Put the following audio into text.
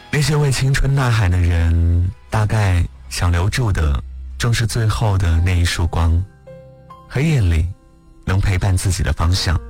那些为青春呐喊的人，大概想留住的正是最后的那一束光，黑夜里能陪伴自己的方向。